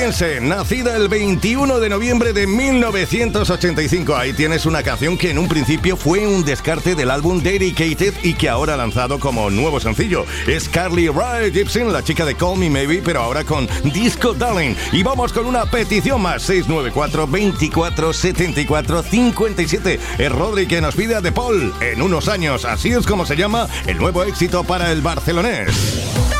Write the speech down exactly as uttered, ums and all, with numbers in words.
canadiense, nacida el veintiuno de noviembre de mil novecientos ochenta y cinco. Ahí tienes una canción que en un principio fue un descarte del álbum Dedicated y que ahora ha lanzado como nuevo sencillo. Es Carly Rae Jepsen, la chica de Call Me Maybe, pero ahora con Disco Darling. Y vamos con una petición más, seis nueve cuatro, veinticuatro, setenta y cuatro, cincuenta y siete. Es Rodri que nos pide a De Paul, En unos años. Así es como se llama el nuevo éxito para el barcelonés.